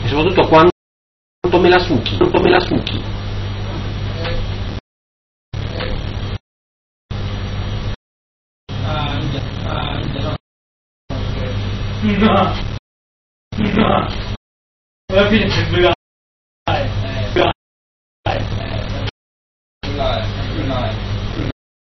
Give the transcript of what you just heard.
e soprattutto quanto me la succhi, quanto me la succhi. No, alla fine c'è il